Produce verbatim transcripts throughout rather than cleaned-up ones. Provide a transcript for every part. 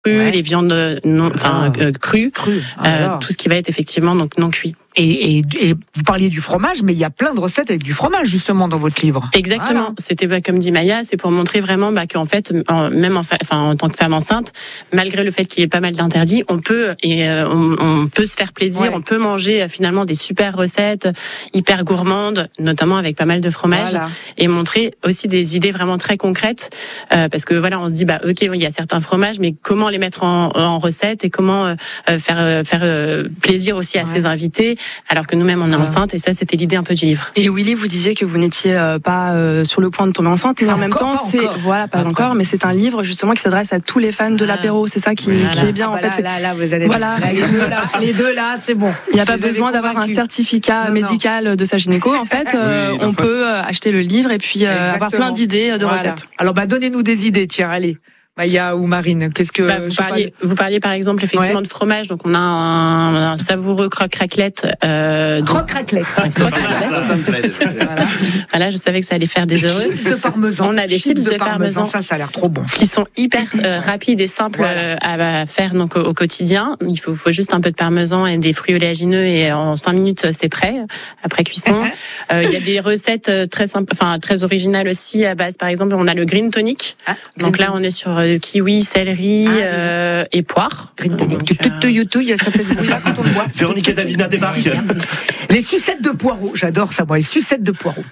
ouais. les viandes non, enfin ah. euh, crues, Cru. ah, euh, tout ce qui va être effectivement donc non cuit. Et, et, et vous parliez du fromage, mais il y a plein de recettes avec du fromage justement dans votre livre. Exactement. Voilà. C'était bah, comme dit Maya, c'est pour montrer vraiment bah, qu'en fait, en, même en, fa- enfin, en tant que femme enceinte, malgré le fait qu'il y ait pas mal d'interdits, on peut et euh, on, on peut se faire plaisir, ouais. on peut manger euh, finalement des super recettes hyper gourmandes, notamment avec pas mal de fromage, voilà. et montrer aussi des idées vraiment très concrètes, euh, parce que voilà, on se dit bah ok, il y a certains fromages, mais comment les mettre en, en recette et comment euh, faire euh, faire euh, plaisir aussi à ouais. ses invités. Alors que nous-mêmes on est voilà. enceinte et ça c'était l'idée un peu du livre. Et Willy, vous disiez que vous n'étiez euh, pas euh, sur le point de tomber enceinte, mais pas en même encore, temps c'est encore. voilà pas encore. encore, mais c'est un livre justement qui s'adresse à tous les fans de l'apéro. C'est ça qui, voilà. qui est bien ah, en bah fait. Là, c'est... là, là, vous allez voilà. là, les deux là, les deux là, c'est bon. Il n'y a pas vous besoin d'avoir un certificat non, médical non. de sa gynéco. En fait, euh, oui, on peut euh, acheter le livre et puis euh, avoir plein d'idées de voilà. recettes. Alors bah donnez-nous des idées, tiens, allez. Maya ou Marine, qu'est-ce que bah, vous, parliez, vous parliez par exemple effectivement ouais. de fromage, donc on a un, un savoureux croque-raclette. Euh, croque-raclette. Ça, ça, ça me plaît. Voilà. voilà, je savais que ça allait faire des heureux. Chips de parmesan. On a des chips, chips de, de parmesan. Ça, ça a l'air trop bon. Qui sont hyper euh, rapides et simples voilà. à faire donc au, au quotidien. Il faut, faut juste un peu de parmesan et des fruits oléagineux et en cinq minutes c'est prêt après cuisson. Il euh, y a des recettes très simples, enfin très originales aussi à base. Par exemple, on a le green tonic. Ah, donc green là, on est sur euh, kiwi, céleri ah, euh, et poire. Green tonic. Tu tu il y a ça fait ce bruit-là quand on le voit. Véronique et Davina débarquent. Les sucettes de poireaux, j'adore ça moi, les sucettes de poireaux.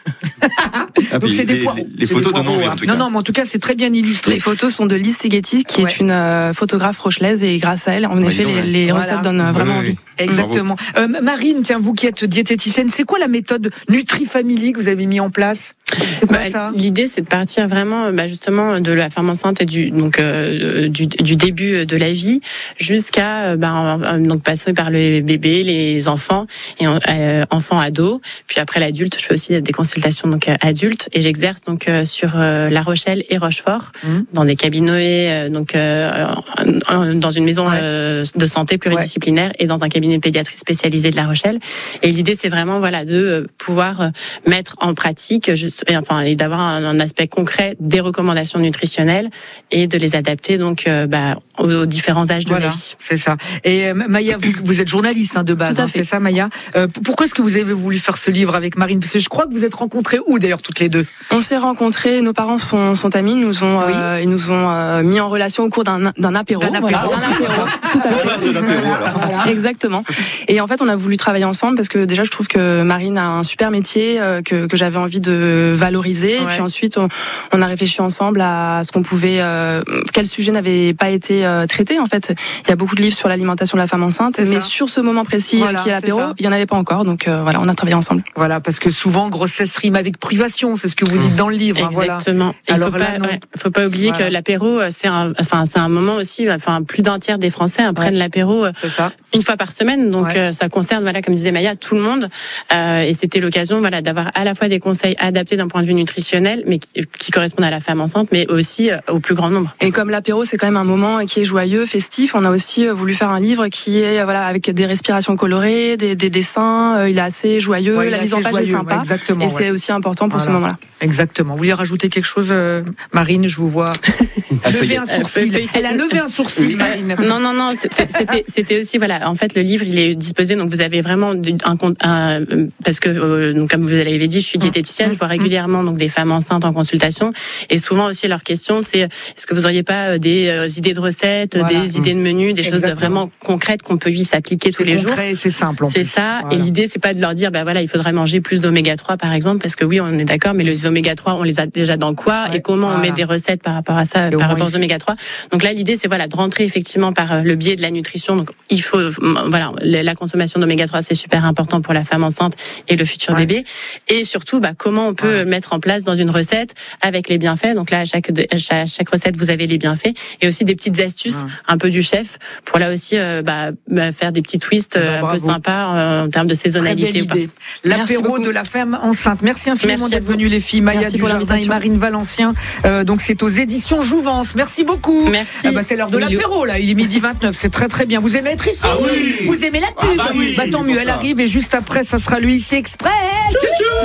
Ah, donc c'est des les, poireaux. Les, les photos donnent envie en tout cas. Non non, mais en tout cas c'est très bien illustré. Les photos sont de Lise Sigeti, qui ouais. est une euh, photographe rochelaise, et grâce à elle, en effet, les, les voilà. recettes donnent euh, vraiment oui, oui. envie. Exactement. Euh, Marine, tiens, vous qui êtes diététicienne, c'est quoi la méthode NutriFamily que vous avez mis en place? C'est quoi bah, ça? L'idée, c'est de partir vraiment, bah, justement, de la femme enceinte et du donc euh, du, du début de la vie jusqu'à bah, donc passer par le bébé, les enfants et euh, enfants ados, puis après l'adulte. Je fais aussi des consultations donc adultes et j'exerce donc euh, sur euh, La Rochelle et Rochefort mmh. dans des cabinets euh, donc euh, dans une maison ouais. euh, de santé pluridisciplinaire ouais. et dans un cabinet de pédiatrie spécialisé de La Rochelle. Et l'idée, c'est vraiment voilà de pouvoir mettre en pratique juste, et, enfin et d'avoir un, un aspect concret des recommandations nutritionnelles et de les adapter donc euh, bah, aux, aux différents âges de voilà, la vie. C'est ça. Et euh, Maya, vous, vous êtes journaliste hein, de base, Tout à hein, fait. C'est ça, Maya. Euh, pourquoi est-ce que vous avez voulu faire ce livre avec Marine? Parce que je crois que vous êtes rencontrées où d'ailleurs toutes les deux? On s'est rencontrés, nos parents sont, sont amis, nous ont, oui. euh, ils nous ont euh, mis en relation au cours d'un, d'un apéro. D'un apéro. Voilà, d'un apéro. Tout à fait. De l'apéro, voilà. Exactement. Et en fait, on a voulu travailler ensemble parce que déjà, je trouve que Marine a un super métier euh, que, que j'avais envie de valoriser. Ouais. Et puis ensuite, on, on a réfléchi ensemble à ce qu'on pouvait, euh, quel sujet n'avait pas été euh, traité. En fait, il y a beaucoup de livres sur l'alimentation de la femme enceinte, c'est mais ça. Sur ce moment précis voilà, qui est l'apéro, il y en avait pas encore. Donc euh, voilà, on a travaillé ensemble. Voilà, parce que souvent grossesse rime avec privation, c'est ce que vous dites dans le livre. Exactement. Hein, voilà. Alors il faut pas, ouais, faut pas oublier voilà. que l'apéro, c'est un, enfin c'est un moment aussi. Enfin, plus d'un tiers des Français prennent ouais. l'apéro c'est ça. une fois par semaine. Donc ouais. euh, ça concerne, voilà, comme disait Maya, tout le monde. Euh, et c'était l'occasion, voilà, d'avoir à la fois des conseils adaptés d'un point de vue nutritionnel, mais qui, qui correspondent à la femme enceinte, mais aussi euh, au plus grand nombre. Et comme l'apéro, c'est quand même un moment qui est joyeux, festif, on a aussi voulu faire un livre qui est, voilà, avec des respirations colorées, des, des dessins. Euh, il est assez joyeux, ouais, la mise en page joyeux, est sympa. Ouais, exactement, et ouais. c'est aussi important pour voilà. ce moment-là. Exactement. Vous voulez rajouter quelque chose, euh, Marine? Je vous vois lever un sourcil. Elle a levé un sourcil, Marine. Non, non, non. C'était, c'était, c'était aussi, voilà. En fait, le livre, il est disposé. Donc, vous avez vraiment un compte, un, parce que, euh, donc, comme vous l'avez dit, je suis diététicienne. Mmh. Je vois régulièrement donc des femmes enceintes en consultation, et souvent aussi leur question, c'est est-ce que vous auriez pas des euh, idées de recettes, voilà. des mmh. idées de menus, des Exactement. Choses vraiment concrètes qu'on peut y s'appliquer tous les jours. C'est concret, c'est simple. En c'est plus. ça. Voilà. Et l'idée, c'est pas de leur dire, ben bah, voilà, il faudrait manger plus d'oméga trois, par exemple, parce que oui, on est d'accord, mais les oméga trois, on les a déjà dans quoi, ouais. et comment voilà. on met des recettes par rapport à ça, et par rapport aux oméga trois. Donc là, l'idée, c'est voilà de rentrer effectivement par le biais de la nutrition. Donc il faut, voilà, la consommation d'oméga trois, c'est super important pour la femme enceinte et le futur ouais. bébé. Et surtout, bah, comment on peut ouais. mettre en place dans une recette avec les bienfaits. Donc là, à chaque, à chaque, chaque recette, vous avez les bienfaits et aussi des petites astuces, ouais. un peu du chef, pour là aussi euh, bah, bah, faire des petits twists euh, un peu sympas euh, en termes de saisonnalité. Ou pas. L'apéro de la femme enceinte. Merci infiniment Merci d'être venues les filles. Maya Merci Dujardin et Marine Valencien. Euh, donc c'est aux éditions Jouvence. Merci beaucoup. Merci. Ah bah c'est l'heure de oui, l'apéro là. Il est midi vingt-neuf. C'est très très bien. Vous aimez être ici? Ah oui. Vous aimez la pub? Ah bah oui, bah tant mieux. Elle ça. Arrive et juste après, ça sera lui ici Express.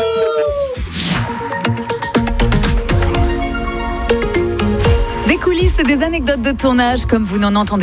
Des coulisses c'est des anecdotes de tournage comme vous n'en entendez